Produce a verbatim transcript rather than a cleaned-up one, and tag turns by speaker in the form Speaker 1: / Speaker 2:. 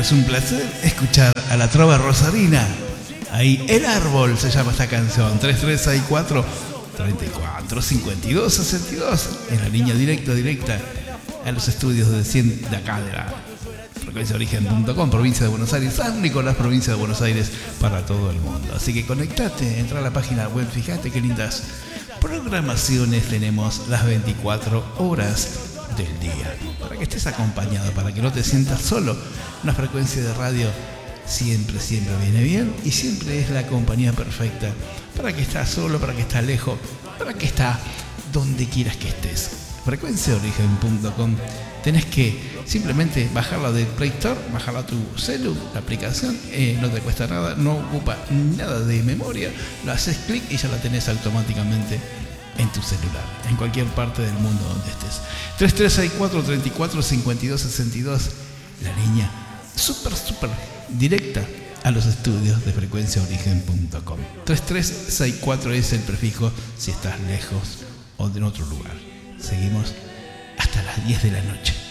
Speaker 1: siempre es un placer escuchar a la trova rosarina. Ahí, El Árbol se llama esta canción. tres tres seis cuatro, treinta y cuatro, cincuenta y dos, sesenta y dos. En la línea directa, directa a los estudios de cien de acá de la frecuencia origen punto com, provincia de Buenos Aires, San Nicolás, provincia de Buenos Aires, para todo el mundo. Así que conectate, entra a la página web, fíjate qué lindas programaciones tenemos las veinticuatro horas del día, para que estés acompañado, para que no te sientas solo. Una frecuencia de radio siempre, siempre viene bien y siempre es la compañía perfecta para que estás solo, para que estás lejos, para que estás donde quieras que estés. frecuencia origen punto com. Tenés que simplemente bajarla del Play Store, bajarla a tu celu, la aplicación, eh, no te cuesta nada, no ocupa nada de memoria, lo haces clic y ya la tenés automáticamente en tu celular, en cualquier parte del mundo donde estés. tres tres seis cuatro, treinta y cuatro, cincuenta y dos, sesenta y dos, la línea súper, súper directa a los estudios de frecuencia origen punto com. tres tres seis cuatro es el prefijo si estás lejos o en otro lugar. Seguimos hasta las diez de la noche.